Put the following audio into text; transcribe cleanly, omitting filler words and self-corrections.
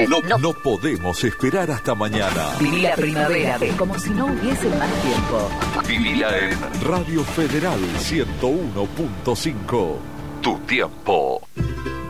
Nacional. No podemos esperar hasta mañana. Viví la primavera como si no hubiese más tiempo. Vivila en Radio Federal 101.5. Tu tiempo.